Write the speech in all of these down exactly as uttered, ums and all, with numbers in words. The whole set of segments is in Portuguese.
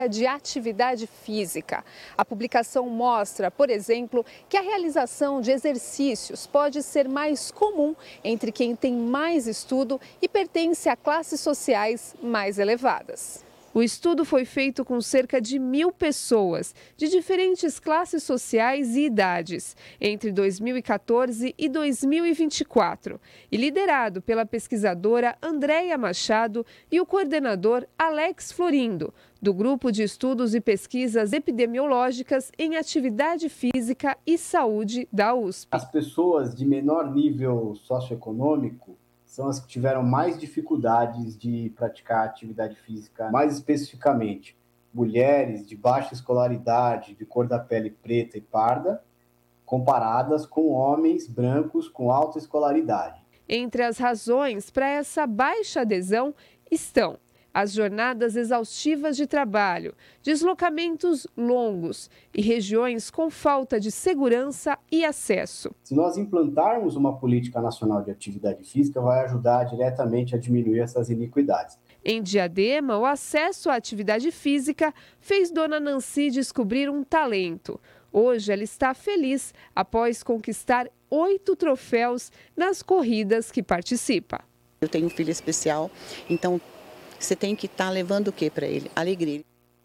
de atividade física. A publicação mostra, por exemplo, que a realização de exercícios pode ser mais comum entre quem tem mais estudo e pertence a classes sociais mais elevadas. O estudo foi feito com cerca de mil pessoas, de diferentes classes sociais e idades, entre dois mil e quatorze e dois mil e vinte e quatro, e liderado pela pesquisadora Andréia Machado e o coordenador Alex Florindo, do Grupo de Estudos e Pesquisas Epidemiológicas em Atividade Física e Saúde da U S P. As pessoas de menor nível socioeconômico são as que tiveram mais dificuldades de praticar atividade física, mais especificamente, mulheres de baixa escolaridade, de cor da pele preta e parda, comparadas com homens brancos com alta escolaridade. Entre as razões para essa baixa adesão estão as jornadas exaustivas de trabalho, deslocamentos longos e regiões com falta de segurança e acesso. Se nós implantarmos uma política nacional de atividade física, vai ajudar diretamente a diminuir essas iniquidades. Em Diadema, o acesso à atividade física fez Dona Nancy descobrir um talento. Hoje ela está feliz após conquistar oito troféus nas corridas que participa. Eu tenho um filho especial, então você tem que estar levando o que para ele? Alegria.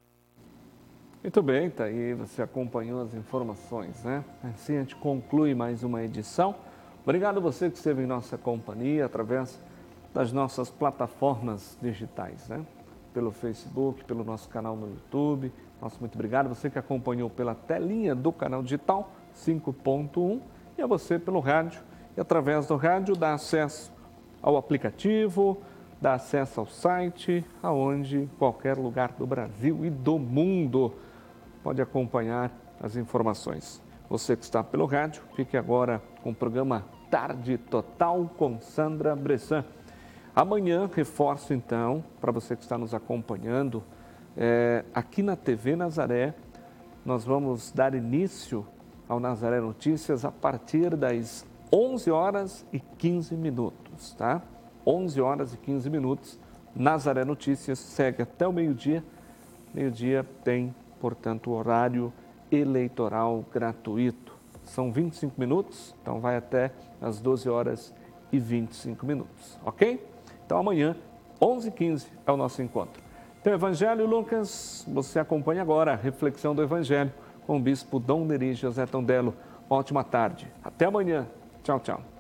Muito bem, tá aí, você acompanhou as informações, né? Assim a gente conclui mais uma edição. Obrigado a você que esteve em nossa companhia através das nossas plataformas digitais, né? Pelo Facebook, pelo nosso canal no YouTube. Nosso muito obrigado. Você que acompanhou pela telinha do canal digital cinco ponto um e a você pelo rádio. E através do rádio dá acesso ao aplicativo, dá acesso ao site, aonde qualquer lugar do Brasil e do mundo pode acompanhar as informações. Você que está pelo rádio, fique agora com o programa Tarde Total com Sandra Bressan. Amanhã, reforço então, para você que está nos acompanhando, é, aqui na T V Nazaré, nós vamos dar início ao Nazaré Notícias a partir das onze horas e quinze minutos, tá? onze horas e quinze minutos, Nazaré Notícias segue até o meio-dia. Meio-dia tem, portanto, horário eleitoral gratuito. São vinte e cinco minutos, então vai até as doze horas e vinte e cinco minutos, ok? Então amanhã, onze e quinze, é o nosso encontro. Então, Evangelho, Lucas, você acompanha agora a reflexão do Evangelho com o bispo Dom Neri José Tondelo. Ótima tarde. Até amanhã. Tchau, tchau.